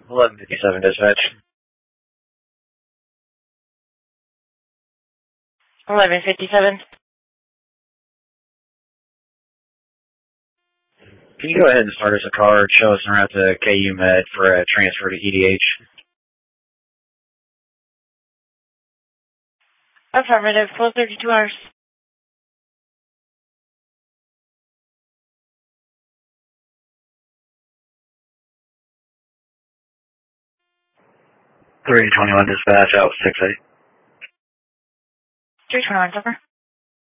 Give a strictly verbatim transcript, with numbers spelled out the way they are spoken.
eleven fifty-seven dispatch. eleven fifty-seven. Can you go ahead and start us a card, show us around to K U Med for a transfer to E D H? Affirmative, full thirty-two hours. three twenty-one dispatch, out six eight. three twenty-one, over.